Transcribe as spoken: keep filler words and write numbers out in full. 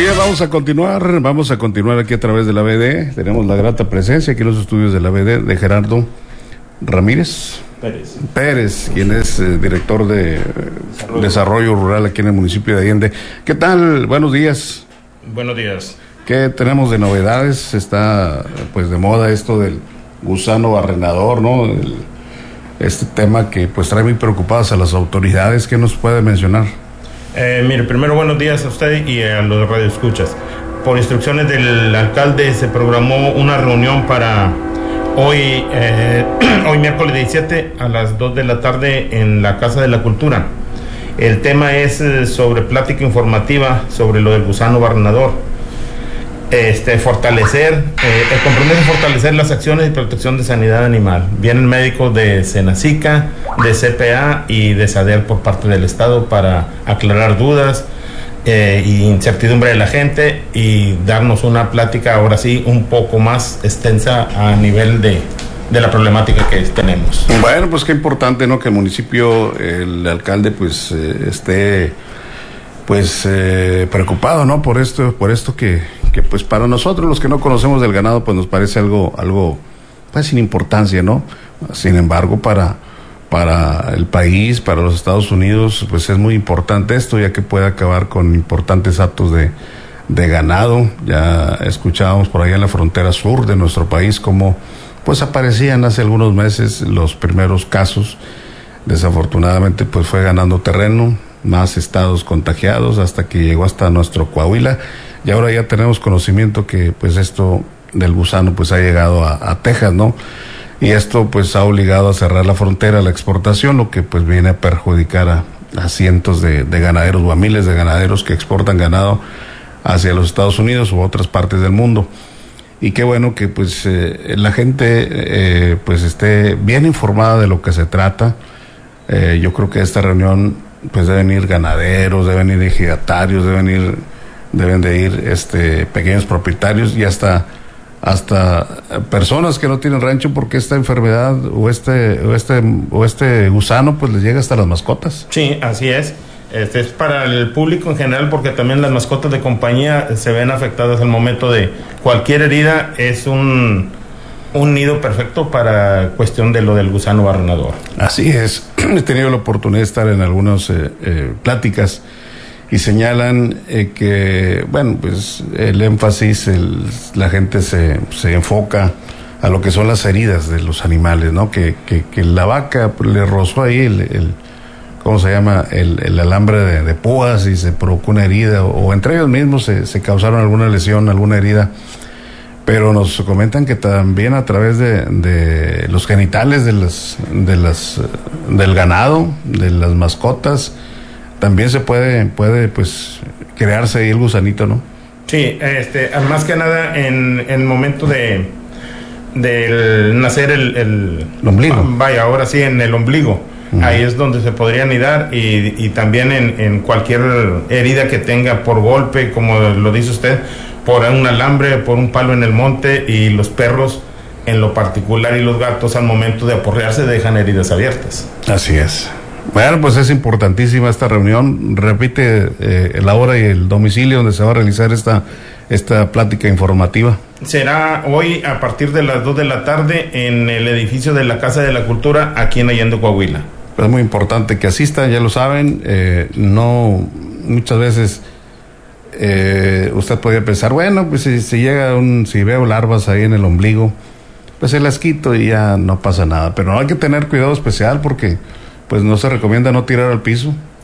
bien, vamos a continuar, vamos a continuar aquí a través de la B D. Tenemos la grata presencia aquí en los estudios de la B D de Gerardo Ramírez Pérez, Pérez quien es eh, director de eh, desarrollo. desarrollo Rural aquí en el municipio de Allende. ¿Qué tal? Buenos días. Buenos días. ¿Qué tenemos de novedades? Está pues de moda esto del gusano barrenador, ¿no? El, este tema que pues trae muy preocupadas a las autoridades. ¿Qué nos puede mencionar? Eh, mire, primero buenos días a usted y a los radioescuchas. Por instrucciones del alcalde se programó una reunión para hoy, eh, hoy miércoles diecisiete a las dos de la tarde en la Casa de la Cultura. El tema es eh, sobre plática informativa sobre lo del gusano barrenador. Este, fortalecer, eh, el compromiso de fortalecer las acciones de protección de sanidad animal. Vienen médicos de Senacica, de C P A y de SADER por parte del Estado para aclarar dudas eh, y incertidumbre de la gente y darnos una plática ahora sí un poco más extensa a nivel de, de la problemática que tenemos. Bueno, pues qué importante, ¿no? Que el municipio, el alcalde pues eh, esté pues eh, preocupado, ¿no? Por esto, por esto que que pues para nosotros los que no conocemos del ganado pues nos parece algo algo pues sin importancia, ¿no? Sin embargo, para para el país, para los Estados Unidos, pues es muy importante esto, ya que puede acabar con importantes actos de de ganado. Ya escuchábamos por allá en la frontera sur de nuestro país cómo pues aparecían hace algunos meses los primeros casos. Desafortunadamente pues fue ganando terreno, más estados contagiados hasta que llegó hasta nuestro Coahuila. Y ahora ya tenemos conocimiento que pues esto del gusano pues ha llegado a, a Texas, ¿no? Y esto pues ha obligado a cerrar la frontera a la exportación, lo que pues viene a perjudicar a, a cientos de, de ganaderos o a miles de ganaderos que exportan ganado hacia los Estados Unidos u otras partes del mundo. Y qué bueno que pues eh, la gente eh, pues esté bien informada de lo que se trata. Eh, yo creo que a esta reunión pues deben ir ganaderos, deben ir ejidatarios, deben ir deben de ir este pequeños propietarios y hasta hasta personas que no tienen rancho, porque esta enfermedad o este o este o este gusano pues les llega hasta las mascotas. Sí, así es. Este es para el público en general, porque también las mascotas de compañía se ven afectadas al momento de cualquier herida. Es un un nido perfecto para cuestión de lo del gusano barrenador. Así es. He tenido la oportunidad de estar en algunas eh, eh, pláticas y señalan eh, que, bueno, pues el énfasis, el, la gente se, se enfoca a lo que son las heridas de los animales, ¿no? Que, que, que la vaca pues, le rozó ahí el, el, ¿cómo se llama? El, el alambre de, de púas y se provocó una herida, o, o entre ellos mismos se, se causaron alguna lesión, alguna herida. Pero nos comentan que también a través de, de los genitales de las, de las, del ganado, de las mascotas, también se puede, puede pues crearse ahí el gusanito, ¿no? Sí, este, más que nada en, en el momento de del nacer el, el, el ombligo. Vaya, ahora sí, en el ombligo. Uh-huh. Ahí es donde se podría anidar y, y también en, en cualquier herida que tenga por golpe, como lo dice usted, por un alambre, por un palo en el monte, y los perros en lo particular y los gatos al momento de aporrearse dejan heridas abiertas. Así es. Bueno, pues es importantísima esta reunión. Repite eh, la hora y el domicilio donde se va a realizar esta esta plática informativa. Será hoy a partir de las dos de la tarde en el edificio de la Casa de la Cultura aquí en Allende, Coahuila. Es muy importante que asistan, ya lo saben. Eh, no, muchas veces eh, usted podría pensar, bueno, pues si, si llega un, si veo larvas ahí en el ombligo, pues se las quito y ya no pasa nada. Pero hay que tener cuidado especial porque pues no se recomienda no tirar al piso.